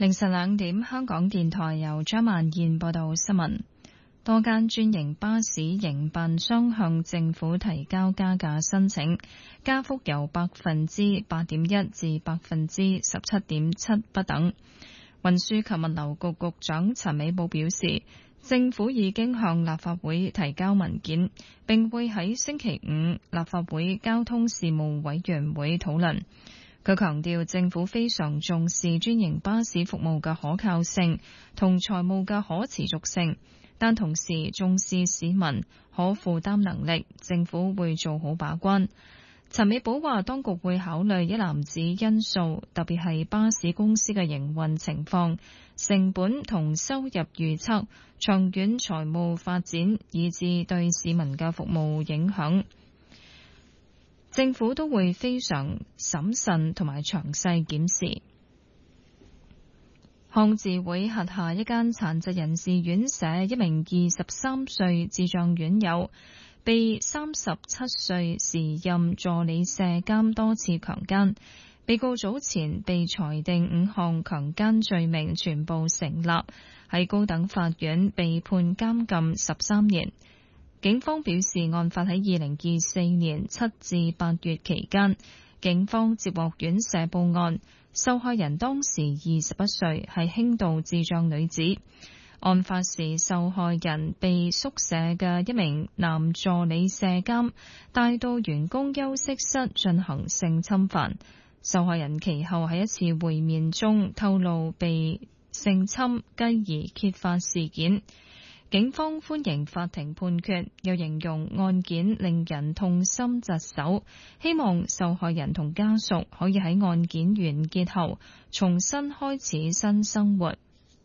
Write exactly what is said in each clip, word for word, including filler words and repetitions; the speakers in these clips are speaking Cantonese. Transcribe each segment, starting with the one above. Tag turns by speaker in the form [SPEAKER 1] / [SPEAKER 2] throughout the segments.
[SPEAKER 1] 凌晨兩點，香港電台由張萬燕報道新聞。多間專營巴士營辦商向政府提交加價申請，加幅由百分之八點一至百分之十七點七不等。運輸及物流局局長陳美寶表示，政府已經向立法會提交文件，並會喺星期五立法會交通事務委員會討論。佢強調，政府非常重視專營巴士服務嘅可靠性同財務嘅可持續性，但同時重視市民可負擔能力，政府會做好把關。陳美寶話，當局會考慮一籃子因素，特別係巴士公司嘅營運情況、成本同收入預測、長遠財務發展，以至對市民嘅服務影響。政府都會非常審慎同埋詳細檢視。康智會轄下一間殘疾人士院舍，一名二十三歲智障院友被三十七歲時任助理舍監多次強姦，被告早前被裁定五項強姦罪名全部成立，喺高等法院被判監禁十三年。警方表示，案發喺二零二四年七至八月期間，警方接獲院舍報案，受害人當時二十一歲，係輕度智障女子。案發時，受害人被宿舍嘅一名男助理舍監帶到員工休息室進行性侵犯。受害人其後喺一次會面中透露被性侵，繼而揭發事件。警方歡迎法庭判決，又形容案件令人痛心疾首，希望受害人同家屬可以喺案件完結後重新開始新生活。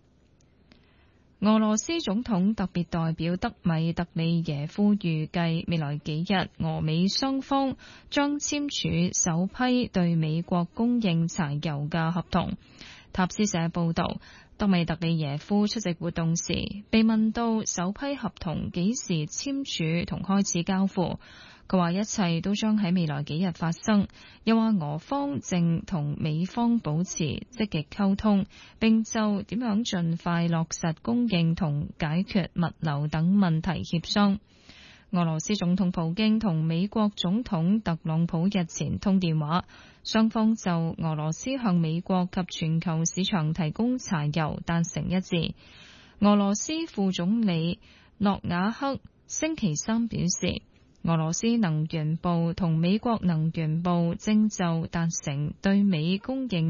[SPEAKER 1] 俄羅斯總統特別代表德米特里耶夫預計未來幾日俄美雙方將簽署首批對美國供應柴油嘅合同。塔斯社報道，德米特里耶夫出席活動時被問到首批合同幾時簽署同開始交付，佢話一切都將喺未來幾日發生，又話俄方正同美方保持積極溝通，並就點樣盡快落實供應同解決物流等問題協商。俄羅斯總統普京同美國總統特朗普日前通電話，雙方就俄羅斯向美國及全球市場提供柴油達成一致。俄羅斯副總理諾瓦克星期三表示，俄羅斯能源部同美國能源部正就達成對美供應